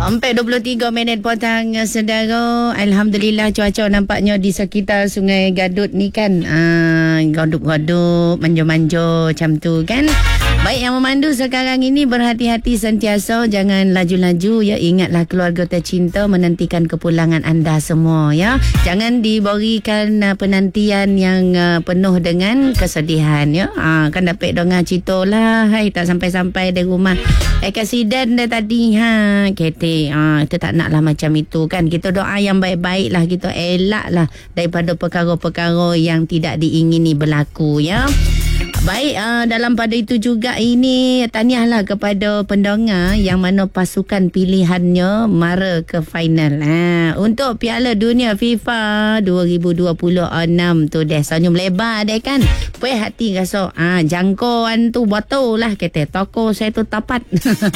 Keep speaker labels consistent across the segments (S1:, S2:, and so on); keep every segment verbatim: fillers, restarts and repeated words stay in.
S1: Sampai dua puluh tiga minit petang, saudara. Alhamdulillah cuaca nampaknya di sekitar Sungai Gadut ni kan uh, gadup-gadup, manja-manja macam tu kan. Baik, yang memandu sekarang ini berhati-hati sentiasa, jangan laju-laju ya. Ingatlah keluarga tercinta menantikan kepulangan anda semua ya. Jangan diberikan uh, penantian yang uh, penuh dengan kesedihan ya. Uh, kan dapat dengar cerita lah, hai tak sampai-sampai di rumah. Eh kasiden dah tadi ha, kete. Ha, kita tak naklah macam itu kan. Kita doa yang baik-baik lah, kita elak lah daripada perkara-perkara yang tidak diingini berlaku ya. Baik, uh, dalam pada itu juga ini tahniahlah kepada pendengar yang mana pasukan pilihannya mara ke final. Ha, untuk Piala Dunia FIFA dua ribu dua puluh enam tu deh, senyum lebar deh kan. Puih hati rasa ah ha, jangkauan tu betul lah kata toko saya tu tapat.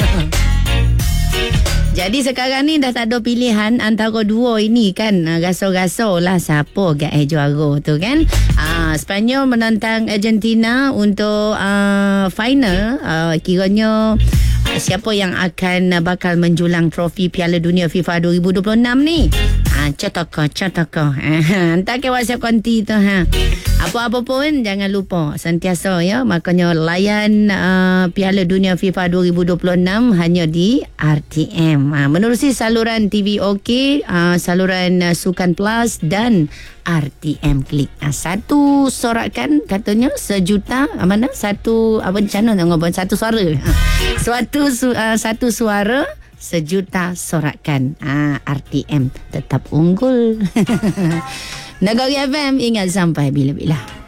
S1: Jadi sekarang ni dah tak ada pilihan antara dua ini kan. Rasa-rasa lah siapa gak eh juara tu kan. Uh, Spanyol menantang Argentina untuk uh, final. Uh, kiranya uh, siapa yang akan uh, bakal menjulang trofi Piala Dunia FIFA dua ribu dua puluh enam ni. Ha, cotoko, cotoko. Hantar ke WhatsApp konti tu ha. Apa-apa pun jangan lupa sentiasa ya. Makanya layan uh, Piala Dunia FIFA dua ribu dua puluh enam hanya di R T M. Ha, menerusi saluran T V OK, uh, saluran uh, Sukan Plus dan R T M Klik. Ha, satu sorakan katanya sejuta mana? Satu apa channel nak ngomong satu suara. Ha, suatu uh, satu suara sejuta sorakan. Ah, R T M tetap unggul. Negeri F M ingat sampai bila-bila.